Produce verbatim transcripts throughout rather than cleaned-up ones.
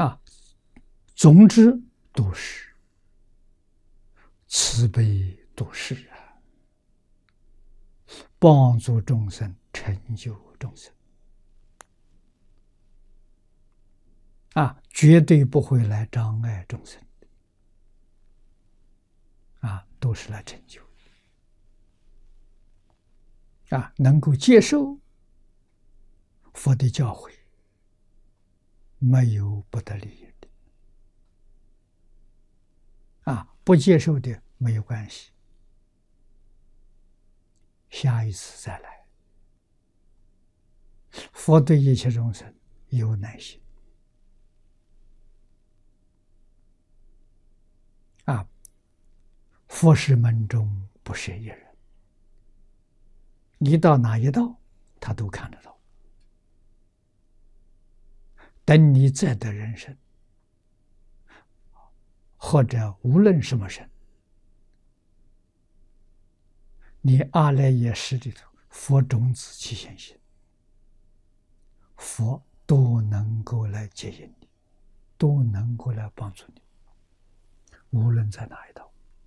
啊，总之都是慈悲度世啊，帮助众生，成就众生啊，绝对不会来障碍众生啊，都是来成就啊，能够接受佛的教诲，没有不得利益的啊，不接受的没有关系，下一次再来。佛对一切众生有耐心啊，佛是门中不舍一人，你到哪一道，他都看得到。等你再得人生，或者无论什么生，你阿赖耶识里头佛种子起现行，佛都能够来接引你，都能够来帮助你，无论在哪一道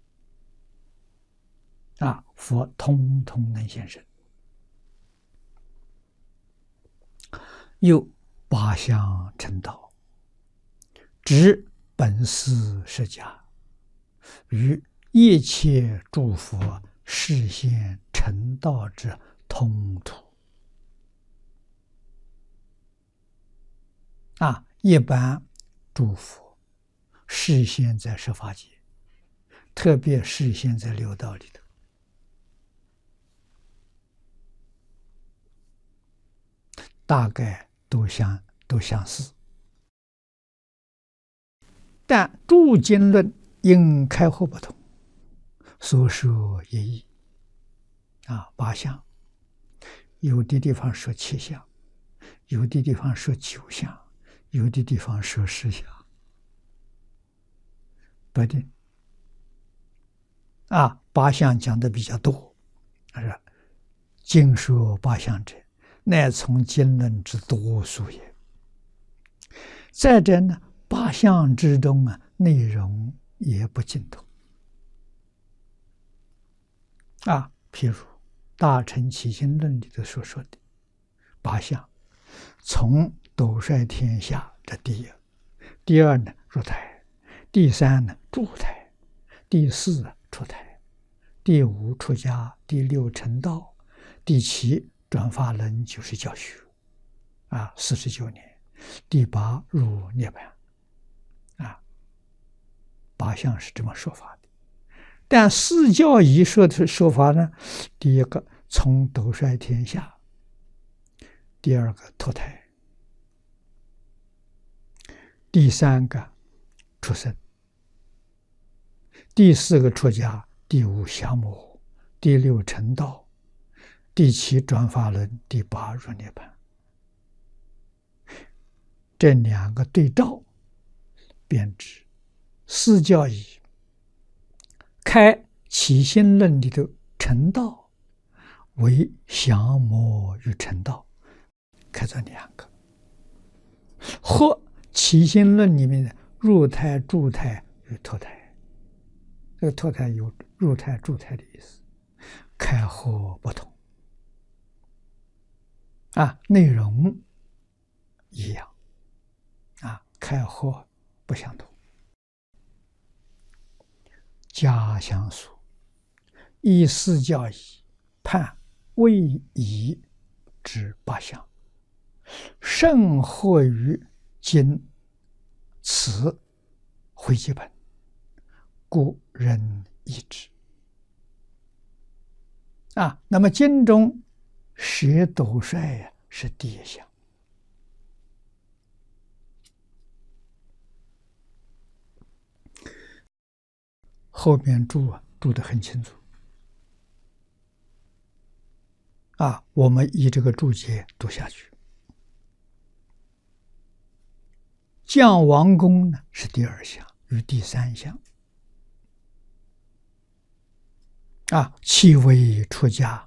啊，佛通通能现身。又八相成道，指本师释迦与一切诸佛示现成道之通途啊！一般诸佛示现在十法界，特别示现在六道里头，大概都相都相似，但诸经论因开惑不同，所说也异啊。八相，有的地方说七相，有的地方说九相，有的地方说十相，不定啊。八相讲的比较多，是经说八相者，乃从经论之多数也。再者呢，八相之中啊，内容也不尽同啊。譬如《大乘起信论》里头所说的八相，从斗率天下这第一，第二呢入胎，第三呢住胎，第四出胎，第五出家，第六成道，第七转法轮就是教学啊，四十九年，第八入涅槃啊，八相是这么说法的。但四教仪说的说法呢，第一个从斗率天下，第二个脱胎，第三个出生，第四个出家，第五降魔，第六成道，第七转法轮，第八入涅槃。这两个对照，便知四教仪开起信论里头成道为降魔与成道，开这两个，或起信论里面的入胎、住胎与脱胎，这个脱胎有入胎、住胎的意思，开惑不同啊，内容一样啊，开惑不相同。家相属，依四教仪判未已之八相，甚或于今此回集本，故人异之啊。那么经中舍斗率呀是第一项，后面注啊注得很清楚啊，我们以这个注解读下去。降王公呢是第二项与第三项啊，其为出家